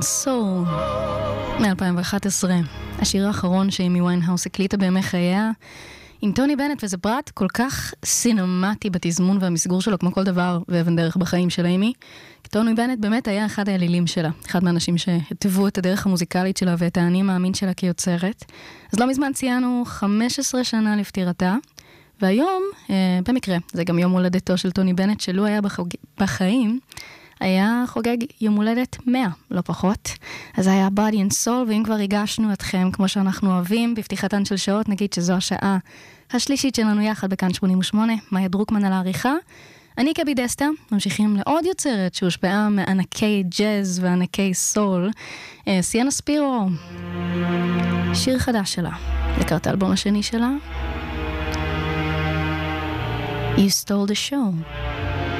and Soul מ-2011. השיר האחרון שאימי ויינהאוס הקליטה בימי חייה עם טוני בנט, וזה פרט כל כך סינמטי בתזמון והמסגור שלו, כמו כל דבר ואבן דרך בחיים של אימי. טוני בנט באמת היה אחד האלילים שלה, אחד מהאנשים שהטבו את הדרך המוזיקלית שלה ואת האני מאמין שלה כיוצרת. אז לא מזמן ציינו 15 שנה לפטירתה, והיום, במקרה, זה גם יום הולדתו של טוני בנט, שלו היה בחיים, היה חוגג יום הולדת 100, לא פחות. אז היה Body and Soul, ואם כבר הגשנו אתכם כמו שאנחנו אוהבים, בפתיחתן של שעות, נגיד שזו השעה השלישית שלנו יחד בכאן 88, מאיה דרוקמן על העריכה. אני קבי דסטה, ממשיכים לעוד יוצרת שהושפעה מענקי ג'אז וענקי סול, סיאנה ספירו, שיר חדש שלה, לקראת האלבום השני שלה, You Stole the Show.